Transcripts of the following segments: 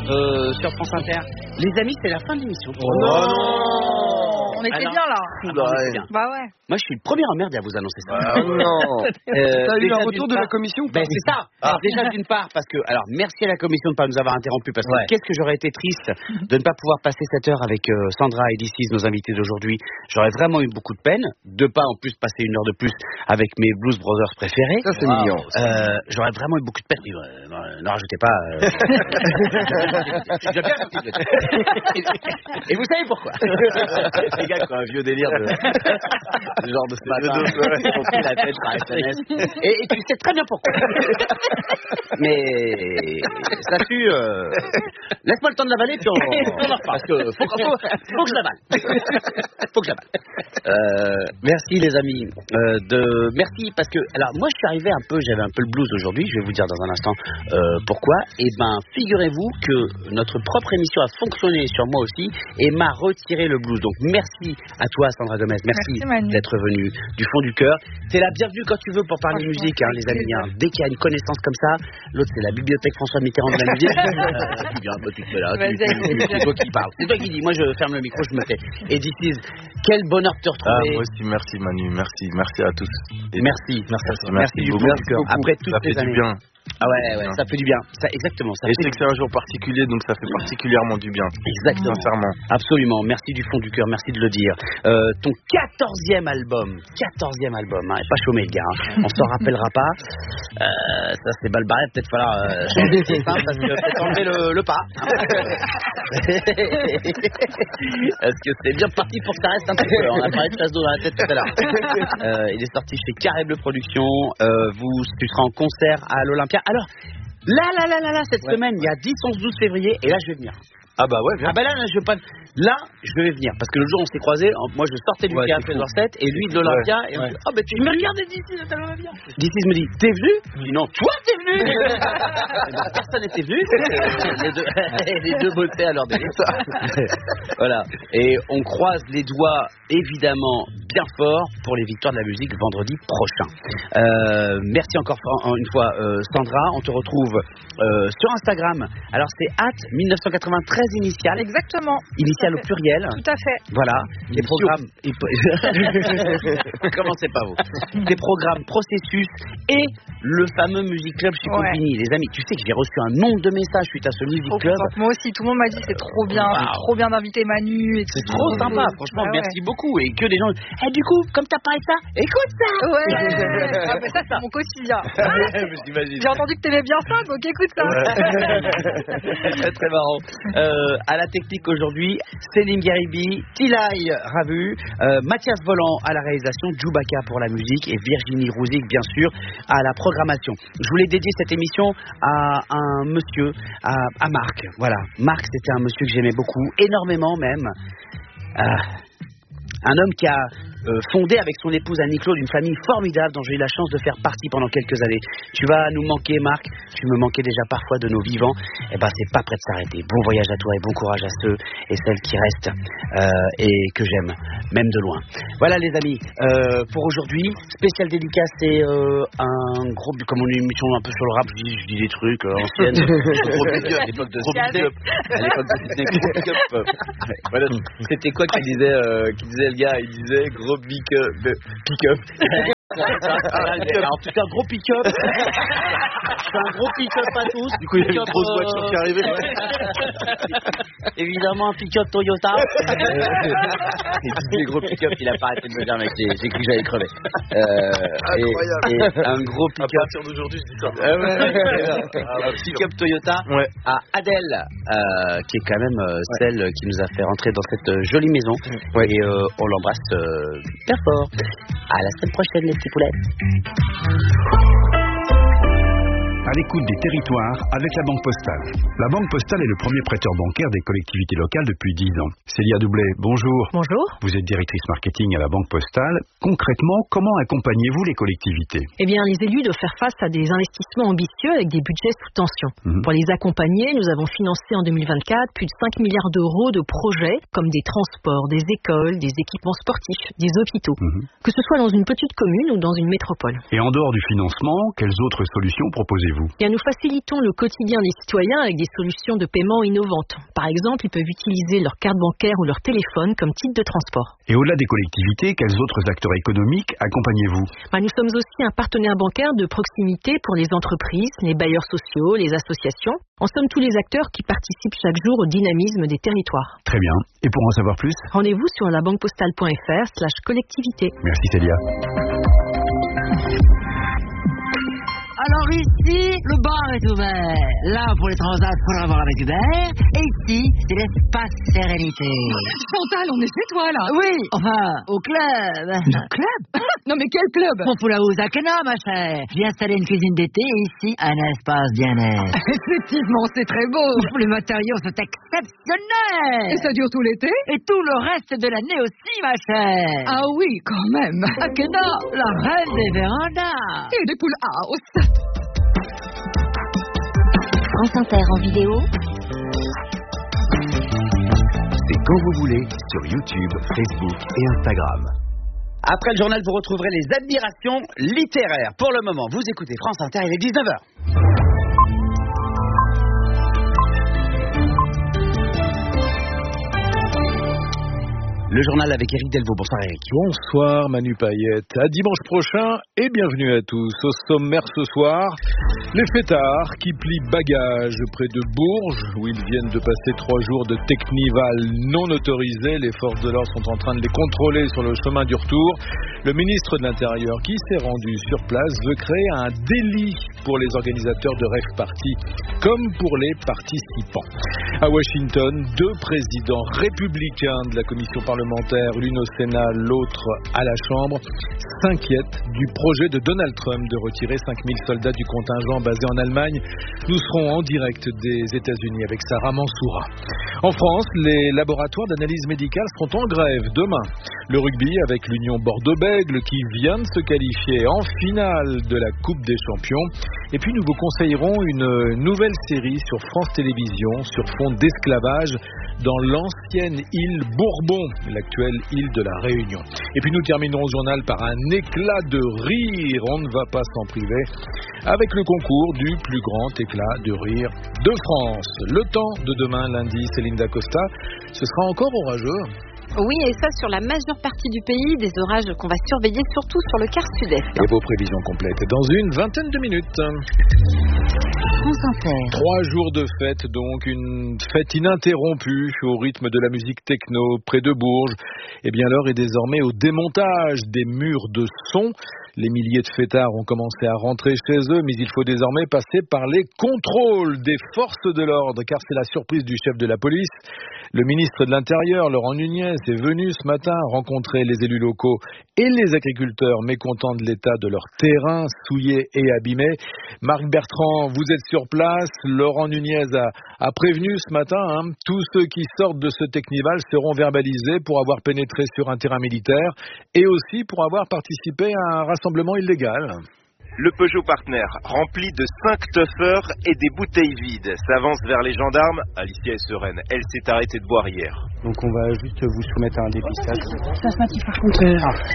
sur France Inter. Les amis, c'est la fin de l'émission. On était Alors, bien là. Bah ouais. Moi, je suis le premier emmerdé à vous annoncer ça. Non. T'as eu déjà, un retour de la commission ou pas? C'est ça. Déjà d'une part, parce que, alors, merci à la commission de ne pas nous avoir interrompu, parce que qu'est-ce que j'aurais été triste de ne pas pouvoir passer cette heure avec Sandra et This Is, nos invités d'aujourd'hui. J'aurais vraiment eu beaucoup de peine de pas en plus passer une heure de plus avec mes Blues Brothers préférés. Ça, c'est mignon. J'aurais vraiment eu beaucoup de peine. Ne rajoutez pas. J'ai bien gentil. Et vous savez pourquoi? Les gars, quoi, un vieux délire de genre de ce matin. Ils ont pris la tête par SMS. Et tu sais très bien pourquoi. Mais ça fut. Laisse-moi le temps de l'avaler, puis on en reparle. Parce que faut que je l'avale. Faut que je l'avale. Merci les amis. Merci parce que alors moi je suis arrivé j'avais un peu le blues aujourd'hui. Je vais vous dire dans un instant pourquoi. Et ben figurez-vous que notre propre émission a fonctionné sur moi aussi et m'a retiré le blues. Donc merci à toi Sandra Gomez. Merci d'être venue du fond du cœur. T'es la bienvenue quand tu veux pour parler musique, hein, les amis. Hein. Dès qu'il y a une connaissance comme ça, l'autre c'est la bibliothèque François Mitterrand de la musique. Tu viens un peu, tu te fais là. C'est toi qui parles. C'est toi qui dis. Moi je ferme le micro, je me tais. Et This Is, quel bonheur de te retrouver. Moi aussi, merci Manu, merci à tous. Et merci du fond du cœur. Après toutes ces années. Bien. Ah ouais, ça fait du bien. Ça, exactement. Ça et je sais que c'est un jour particulier, donc ça fait particulièrement du bien. Exactement. Sincèrement. Absolument. Merci du fond du cœur, merci de le dire. Ton 14e album, hein, et pas chômé le gars, hein. On s'en rappellera pas. Ça c'est balle barrée, peut-être falloir changer de titre, hein, parce que peut-être enlever le pas. Parce que c'est bien parti pour que ça reste un petit peu. On a parlé de chasse d'eau dans la tête tout à l'heure. Il est sorti chez Carré Bleu Productions. Tu seras en concert à l'Olympia. Alors, là, cette semaine, il y a 10, 11, 12 février, et là, je vais venir. Ah bah ouais, bien. Ah bah là, je veux pas. Là, je vais venir. Parce que le jour où on s'est croisés, moi je sortais du théâtre de Dorset et lui de l'Olympia. Et on dit, oh bah tu me regardais d'ici, à l'Olympia. D'ici me dit, t'es venu? Je dis non, toi t'es venu. Personne n'était venu. Les deux bossaient à leur délire. Voilà. Et on croise les doigts, évidemment, bien fort pour les victoires de la musique vendredi prochain. Merci encore une fois, Sandra. On te retrouve sur Instagram. Alors c'est @1993 initial. Exactement. Initial au pluriel. Tout à fait. Voilà. Les programmes. Commencez pas vous. Les programmes, processus et le fameux Music Club chez Compagnie. Les amis, tu sais que j'ai reçu un nombre de messages suite à ce Music Club. Moi aussi, tout le monde m'a dit c'est trop bien, c'est trop bien d'inviter Manu. Et c'est trop sympa, franchement, merci beaucoup. Et que des gens. Du coup, comme t'as parlé de ça, écoute ça. Ouais. Ça, c'est mon quotidien. J'ai entendu que t'aimais bien ça, donc écoute ça. Très très marrant. À la technique aujourd'hui, Céline Garibi, Tilay Ravu, Mathias Volant à la réalisation, Djoubaka pour la musique et Virginie Rouzic bien sûr à la programmation. Je voulais dédier cette émission à un monsieur, à Marc. Voilà, Marc c'était un monsieur que j'aimais beaucoup, énormément même. Un homme qui a fondé avec son épouse Annie-Claude une famille formidable dont j'ai eu la chance de faire partie pendant quelques années. Tu vas nous manquer, Marc. Tu me manquais déjà parfois de nos vivants. Eh ben, c'est pas prêt de s'arrêter. Bon voyage à toi et bon courage à ceux et celles qui restent et que j'aime, même de loin. Voilà les amis. Pour aujourd'hui, spécial dédicace, c'est un groupe, comme on est une émission un peu sur le rap, je dis des trucs anciennes. Gros big up, à l'époque de Sydney. À l'époque de Sydney, gros big up. Voilà. C'était quoi qu'il disait le gars? Il disait gros pick-up. Alors tu fais un gros pick-up. C'est un gros pick-up à tous. Du coup il y a une grosse voiture qui est arrivée. Évidemment un pick-up Toyota. Les gros pick-up, il a pas arrêté de me dire mec, j'ai cru que j'allais crever. Et un gros pick-up. À partir d'aujourd'hui je dis ça. Un pick-up Toyota à Adèle, qui est quand même celle qui nous a fait rentrer dans cette jolie maison. Et on l'embrasse bien fort. À la semaine prochaine les petits poulets. À l'écoute des territoires avec la Banque Postale. La Banque Postale est le premier prêteur bancaire des collectivités locales depuis 10 ans. Célia Doublet, bonjour. Bonjour. Vous êtes directrice marketing à la Banque Postale. Concrètement, comment accompagnez-vous les collectivités? Eh bien, les élus doivent faire face à des investissements ambitieux avec des budgets sous tension. Pour les accompagner, nous avons financé en 2024 plus de 5 milliards d'euros de projets comme des transports, des écoles, des équipements sportifs, des hôpitaux. Que ce soit dans une petite commune ou dans une métropole. Et en dehors du financement, quelles autres solutions proposez-vous? vous? Bien, nous facilitons le quotidien des citoyens avec des solutions de paiement innovantes. Par exemple, ils peuvent utiliser leur carte bancaire ou leur téléphone comme titre de transport. Et au-delà des collectivités, quels autres acteurs économiques accompagnez-vous? Nous sommes aussi un partenaire bancaire de proximité pour les entreprises, les bailleurs sociaux, les associations. En somme, tous les acteurs qui participent chaque jour au dynamisme des territoires. Très bien. Et pour en savoir plus? Rendez-vous sur labanquepostale.fr/collectivité. Merci Célia. Alors ici, le bar est ouvert. Là, pour les transats, il faudra voir avec Hubert. Et ici, c'est l'espace sérénité. Chantal, on est chez toi, là. Oui, enfin, au club. Le club? Non, mais quel club? Bon, pour la Housakena, ma chère. J'ai installé une cuisine d'été et ici, un espace bien-être. Effectivement, c'est très beau. Les matériaux sont exceptionnels. Et ça dure tout l'été? Et tout le reste de l'année aussi, ma chère. Ah oui, quand même. Akena, la reine des vérandas. Et des poules house. France Inter en vidéo. C'est quand vous voulez sur YouTube, Facebook et Instagram. Après le journal, vous retrouverez les admirations littéraires. Pour le moment, vous écoutez France Inter, il est 19h. Le journal avec Éric Delvaux. Bonsoir Éric. Bonsoir Manu Payette. À dimanche prochain et bienvenue à tous. Au sommaire ce soir, les fêtards qui plient bagages près de Bourges où ils viennent de passer 3 jours de technival non autorisé. Les forces de l'ordre sont en train de les contrôler sur le chemin du retour. Le ministre de l'Intérieur qui s'est rendu sur place veut créer un délit pour les organisateurs de rave party comme pour les participants. À Washington, 2 présidents républicains de la commission parlementaire, l'une au Sénat, l'autre à la Chambre, s'inquiètent du projet de Donald Trump de retirer 5000 soldats du contingent basé en Allemagne. Nous serons en direct des États-Unis avec Sarah Mansoura. En France, les laboratoires d'analyse médicale seront en grève demain. Le rugby avec l'Union Bordeaux-Bègles qui vient de se qualifier en finale de la Coupe des Champions. Et puis nous vous conseillerons une nouvelle série sur France Télévisions sur fond d'esclavage dans l'ancienne île Bourbon, l'actuelle île de la Réunion. Et puis nous terminerons le journal par un éclat de rire, on ne va pas s'en priver, avec le concours du plus grand éclat de rire de France. Le temps de demain, lundi, Céline Dacosta, ce sera encore orageux. Oui, et ça sur la majeure partie du pays, des orages qu'on va surveiller surtout sur le quart sud-est. Et vos prévisions complètes dans une vingtaine de minutes. France Inter. 3 jours de fête, donc une fête ininterrompue au rythme de la musique techno près de Bourges. Et bien l'heure est désormais au démontage des murs de son. Les milliers de fêtards ont commencé à rentrer chez eux, mais il faut désormais passer par les contrôles des forces de l'ordre, car c'est la surprise du chef de la police. Le ministre de l'Intérieur, Laurent Nunez, est venu ce matin rencontrer les élus locaux et les agriculteurs mécontents de l'état de leur terrain, souillé et abîmé. Marc Bertrand, vous êtes sur place. Laurent Nunez a prévenu ce matin, tous ceux qui sortent de ce technival seront verbalisés pour avoir pénétré sur un terrain militaire et aussi pour avoir participé à un rassemblement illégal. Le Peugeot Partner, rempli de 5 tuffers et des bouteilles vides, s'avance vers les gendarmes. Alicia est sereine, elle s'est arrêtée de boire hier. Donc on va juste vous soumettre à un dépistage. Ça se matin par contre.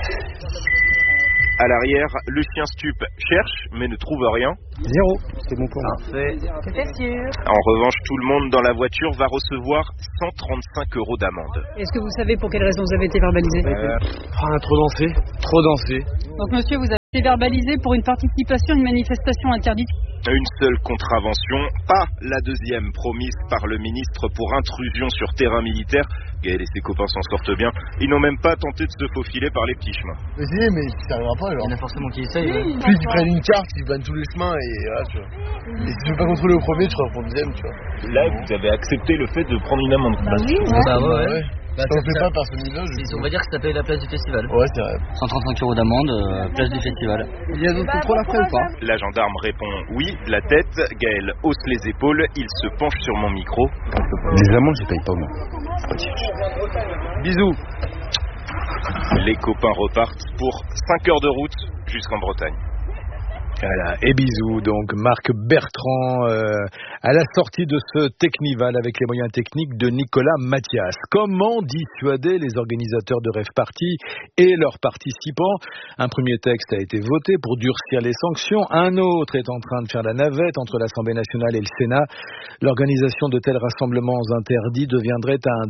À l'arrière, le chien stup cherche mais ne trouve rien. 0, c'est bon pour moi. Parfait. C'était sûr. En revanche, tout le monde dans la voiture va recevoir 135 € d'amende. Est-ce que vous savez pour quelle raison vous avez été verbalisé? Trop dansé. Donc monsieur, vous avez été verbalisé pour une participation à une manifestation interdite. Une seule contravention, pas la deuxième promise par le ministre pour intrusion sur terrain militaire. Gaël et ses copains s'en sortent bien. Ils n'ont même pas tenté de se faufiler par les petits chemins. Essayez, mais ça n'arrivera pas alors. Il y en a forcément qui essayent. Plus ils prennent une carte, ils bannent tous les chemins et voilà, tu vois. Et si tu veux pas contrôler au premier, tu vas pour le deuxième, tu vois. Là, vous avez accepté le fait de prendre une amende. ouais. Bah, ça fait pas par ce niveau. On va dire que ça paye la place du festival. Ouais, c'est vrai. 135 € d'amende, place du festival. Il y a d'autres contrôles après ou pas? La gendarme répond oui, de la tête. Gaël hausse les épaules, il se penche sur mon micro. Les amendes, je paye pas moi. Bisous. Les copains repartent pour 5 heures de route jusqu'en Bretagne. Voilà, et bisous donc Marc Bertrand à la sortie de ce Technival avec les moyens techniques de Nicolas Mathias. Comment dissuader les organisateurs de Rêve Party et leurs participants? Un premier texte a été voté pour durcir les sanctions, un autre est en train de faire la navette entre l'Assemblée nationale et le Sénat. L'organisation de tels rassemblements interdits deviendrait un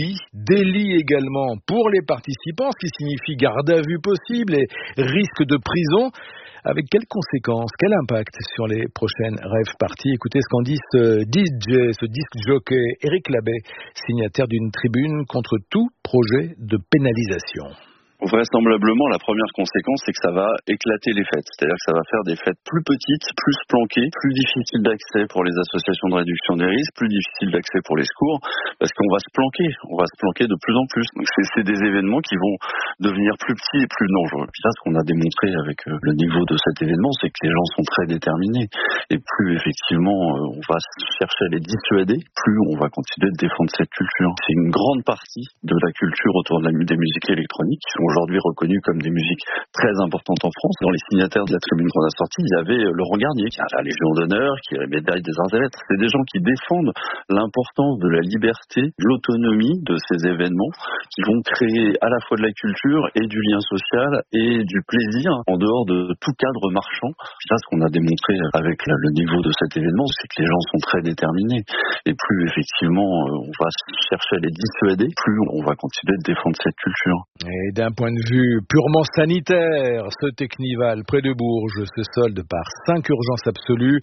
délit également pour les participants, ce qui signifie garde à vue possible et risque de prison. Avec quelles conséquences, quel impact sur les prochaines Rêve Party? Écoutez ce qu'en dit ce disc jockey Éric Labbé, signataire d'une tribune contre tout projet de pénalisation. Vraisemblablement, la première conséquence, c'est que ça va éclater les fêtes. C'est-à-dire que ça va faire des fêtes plus petites, plus planquées, plus difficiles d'accès pour les associations de réduction des risques, plus difficiles d'accès pour les secours, parce qu'on va se planquer de plus en plus. Donc c'est des événements qui vont devenir plus petits et plus dangereux. Puis là, ce qu'on a démontré avec le niveau de cet événement, c'est que les gens sont très déterminés. Et plus, effectivement, on va chercher à les dissuader, plus on va continuer de défendre cette culture. C'est une grande partie de la culture autour des musiques électroniques qui sont aujourd'hui reconnues comme des musiques très importantes en France. Dans les signataires de la tribune qu'on a sortie, il y avait Laurent Garnier, qui a la Légion d'honneur, qui a la médaille des arts et lettres. C'est des gens qui défendent l'importance de la liberté, de l'autonomie de ces événements, qui vont créer à la fois de la culture et du lien social et du plaisir en dehors de tout cadre marchand. Puis là, ce qu'on a démontré avec le niveau de cet événement, c'est que les gens sont très déterminés. Et plus, effectivement, on va chercher à les dissuader, plus on va continuer de défendre cette culture. Et d'un point de vue purement sanitaire, ce Technival près de Bourges se solde par 5 urgences absolues,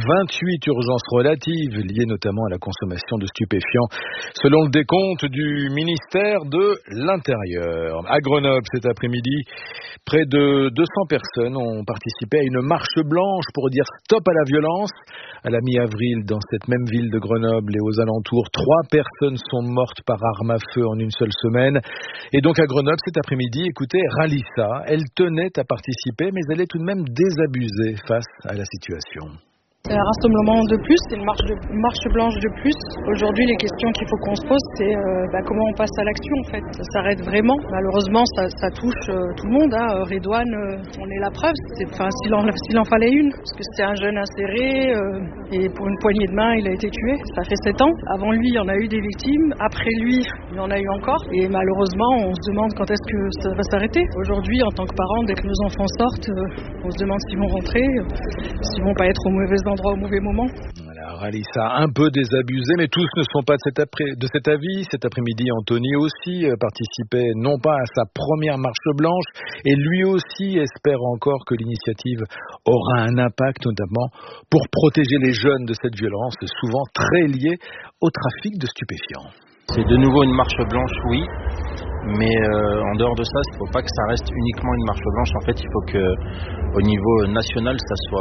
28 urgences relatives liées notamment à la consommation de stupéfiants, selon le décompte du ministère de l'Intérieur. À Grenoble cet après-midi, près de 200 personnes ont participé à une marche blanche pour dire stop à la violence. À la mi-avril, dans cette même ville de Grenoble et aux alentours, 3 personnes sont mortes par arme à feu en une seule semaine. Et donc à Grenoble cet après-midi, écoutez, Ralissa, elle tenait à participer, mais elle est tout de même désabusée face à la situation. C'est un rassemblement de plus, c'est une marche blanche de plus. Aujourd'hui, les questions qu'il faut qu'on se pose, c'est comment on passe à l'action en fait. Ça s'arrête vraiment. Malheureusement, ça touche tout le monde. Redouane, on est la preuve. S'il en fallait une, parce que c'était un jeune inséré et pour une poignée de main, il a été tué. Ça fait 7 ans. Avant lui, il y en a eu des victimes. Après lui, il y en a eu encore. Et malheureusement, on se demande quand est-ce que ça va s'arrêter. Aujourd'hui, en tant que parents, dès que nos enfants sortent, on se demande s'ils vont rentrer, s'ils vont pas être au mauvais endroit au mauvais moment. Voilà, Ralissa un peu désabusée, mais tous ne sont pas de cet avis. Cet après-midi, Anthony aussi participait non pas à sa première marche blanche, et lui aussi espère encore que l'initiative aura un impact, notamment pour protéger les jeunes de cette violence, souvent très liée au trafic de stupéfiants. C'est de nouveau une marche blanche, oui. Mais en dehors de ça, il ne faut pas que ça reste uniquement une marche blanche. En fait, il faut que, au niveau national,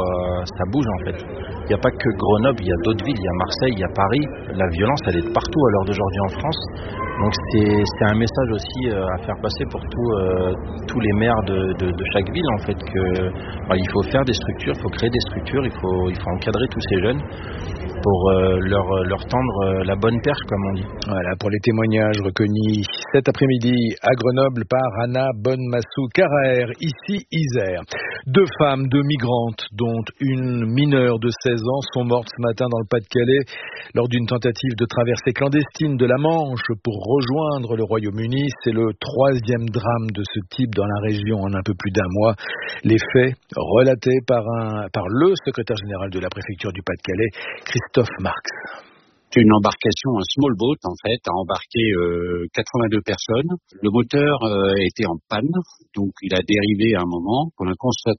ça bouge en fait. Il n'y a pas que Grenoble, il y a d'autres villes, il y a Marseille, il y a Paris. La violence, elle est partout à l'heure d'aujourd'hui en France. Donc c'est un message aussi à faire passer pour tous les maires de chaque ville en fait. Il faut faire des structures, il faut créer des structures, il faut encadrer tous ces jeunes pour leur tendre la bonne perche, comme on dit. Voilà, pour les témoignages recueillis cet après-midi à Grenoble par Anna Bonne-Massou-Carrère, ici Isère. 2 femmes, 2 migrantes, dont une mineure de 16 ans, sont mortes ce matin dans le Pas-de-Calais lors d'une tentative de traversée clandestine de la Manche pour rejoindre le Royaume-Uni. C'est le 3e drame de ce type dans la région en un peu plus d'1 mois. Les faits relatés par le secrétaire général de la préfecture du Pas-de-Calais, Christophe Marx. C'est une embarcation, un small boat en fait, a embarqué 82 personnes. Le moteur était en panne, donc il a dérivé à un moment. On a constaté